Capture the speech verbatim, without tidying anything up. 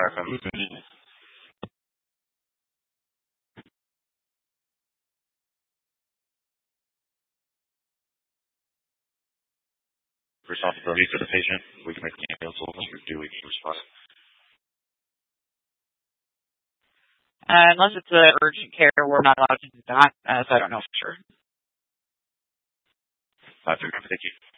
Responsibility for the patient. We can make the ambulance do we can respond. Uh, unless it's a urgent care, we're not allowed to do that, uh, so I don't know for sure. Uh, thank you.